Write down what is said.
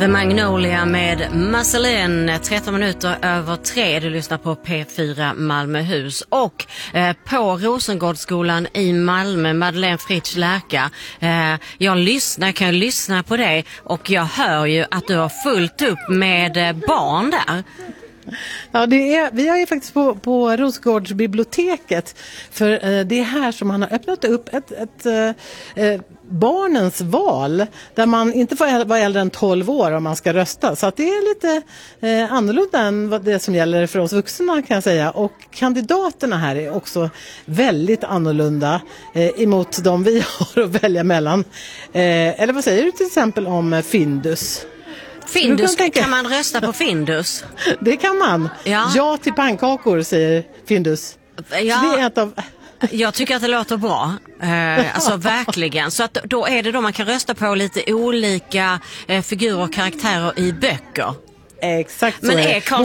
The Magnolia med Marceline, 13 minuter över 3. Du lyssnar på P4 Malmöhus. Och på Rosengårdsskolan i Malmö, Madeleine Fritsch Lärka. Jag kan lyssna på dig och jag hör ju att du har fullt upp med barn där. Ja, vi är ju faktiskt på Rosengårdsbiblioteket, för det är här som man har öppnat upp ett barnens val där man inte får vara äldre än 12 år om man ska rösta. Så att det är lite annorlunda än vad det som gäller för oss vuxna, kan jag säga. Och kandidaterna här är också väldigt annorlunda emot de vi har att välja mellan. Eller vad säger du till exempel om Findus? Findus, kan man rösta på Findus? Det kan man. Ja till pannkakor, säger Findus. Ja. Så det är ett av... Jag tycker att det låter bra, alltså verkligen. Så att då är det då man kan rösta på lite olika figurer och karaktärer i böcker. Exakt så. Men är